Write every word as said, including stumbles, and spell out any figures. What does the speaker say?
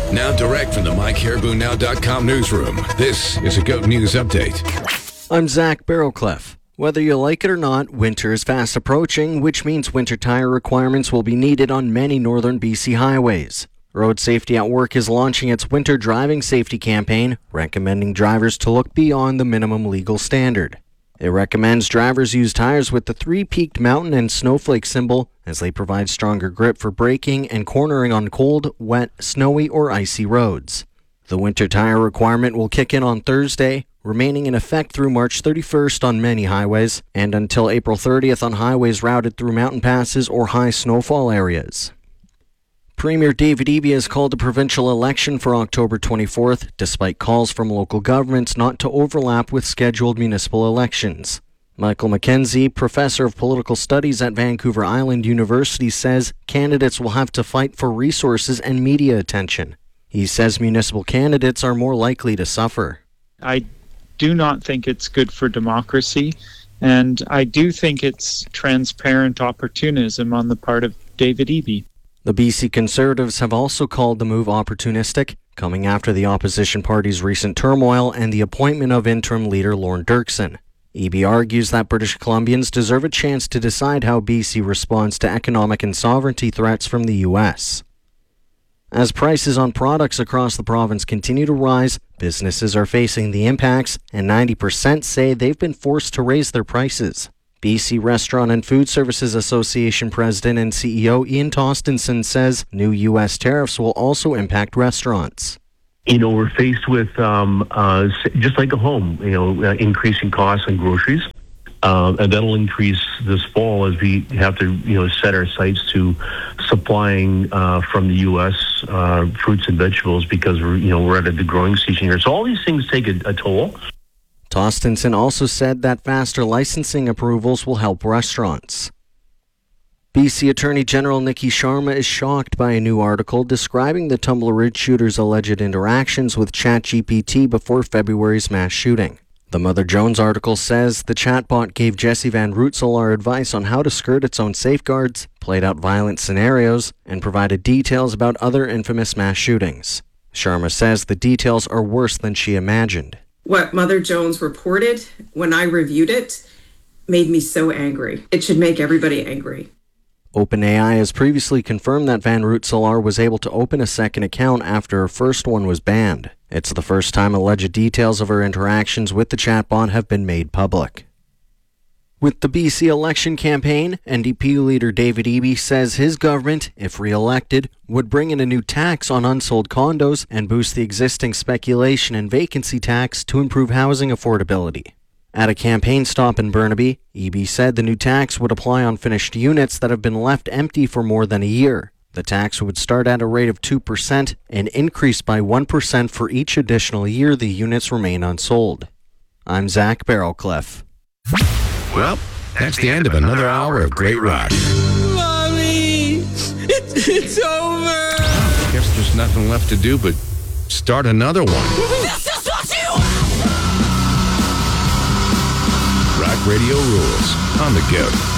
Now direct from the my caribou now dot com newsroom, this is a Goat News Update. I'm Zach Barrowcliff. Whether you like it or not, winter is fast approaching, which means winter tire requirements will be needed on many northern B C highways. Road Safety at Work is launching its winter driving safety campaign, recommending drivers to look beyond the minimum legal standard. It recommends drivers use tires with the three-peaked mountain and snowflake symbol, as they provide stronger grip for braking and cornering on cold, wet, snowy, or icy roads. The winter tire requirement will kick in on Thursday, remaining in effect through March thirty-first on many highways, and until April thirtieth on highways routed through mountain passes or high snowfall areas. Premier David Eby has called a provincial election for October twenty-fourth, despite calls from local governments not to overlap with scheduled municipal elections. Michael McKenzie, professor of political studies at Vancouver Island University, says candidates will have to fight for resources and media attention. He says municipal candidates are more likely to suffer. I do not think it's good for democracy, and I do think it's transparent opportunism on the part of David Eby. The B C Conservatives have also called the move opportunistic, coming after the opposition party's recent turmoil and the appointment of interim leader Lorne Dirksen. Eby argues that British Columbians deserve a chance to decide how B C responds to economic and sovereignty threats from the U S. As prices on products across the province continue to rise, businesses are facing the impacts, and ninety percent say they've been forced to raise their prices. B C Restaurant and Food Services Association President and C E O Ian Tostenson says new U S tariffs will also impact restaurants. You know, we're faced with, um, uh, just like a home, you know, uh, increasing costs on groceries. Uh, and that'll increase this fall as we have to, you know, set our sights to supplying uh, from the U S uh, fruits and vegetables because we're, you know, we're at the growing season here. So all these things take a, a toll. Tostenson also said that faster licensing approvals will help restaurants. B C Attorney General Nikki Sharma is shocked by a new article describing the Tumbler Ridge shooter's alleged interactions with ChatGPT before February's mass shooting. The Mother Jones article says the chatbot gave Jesse Van Rootselaar advice on how to skirt its own safeguards, played out violent scenarios, and provided details about other infamous mass shootings. Sharma says the details are worse than she imagined. What Mother Jones reported, when I reviewed it, made me so angry. It should make everybody angry. OpenAI has previously confirmed that Van Rootselaar was able to open a second account after her first one was banned. It's the first time alleged details of her interactions with the chatbot have been made public. With the B C election campaign, N D P leader David Eby says his government, if re-elected, would bring in a new tax on unsold condos and boost the existing speculation and vacancy tax to improve housing affordability. At a campaign stop in Burnaby, Eby said the new tax would apply on finished units that have been left empty for more than a year. The tax would start at a rate of two percent and increase by one percent for each additional year the units remain unsold. I'm Zach Barrowcliff. Well, that's the end of another hour of great rock. Mommy, it's, it's over. Well, I guess there's nothing left to do but start another one. This is what you want. Rock Radio rules on the go.